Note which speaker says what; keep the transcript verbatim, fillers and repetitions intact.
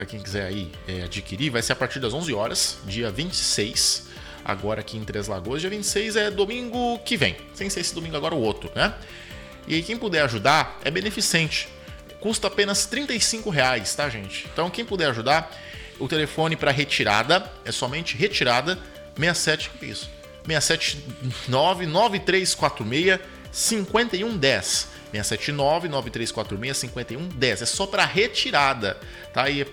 Speaker 1: para quem quiser aí é, adquirir, vai ser a partir das onze horas, dia vinte e seis, agora aqui em Três Lagoas. Dia vinte e seis é domingo que vem, sem ser esse domingo agora o outro, né? E aí quem puder ajudar é beneficente. Custa apenas trinta e cinco reais, tá, gente? Então quem puder ajudar, o telefone para retirada é somente retirada seis sete, que é isso? seis sete nove, nove três quatro seis, cinco um um zero. seis sete nove, nove três quatro seis, cinco um um zero. É só para retirada, tá? E